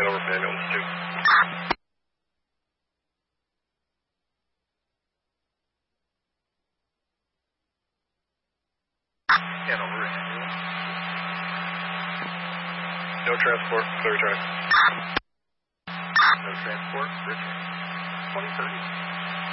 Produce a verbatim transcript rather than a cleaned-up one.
over for ambulance two. Yeah, no, we're in. No transport, clear track. No transport, Richard. twenty thirty.